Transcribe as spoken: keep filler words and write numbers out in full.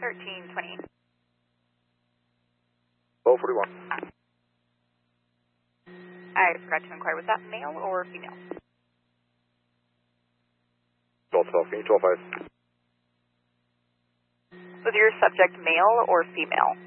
thirteen twenty. twelve forty-one. I forgot to inquire, was that male or female? twelve twelve, can you twelve five? Was your subject male or female?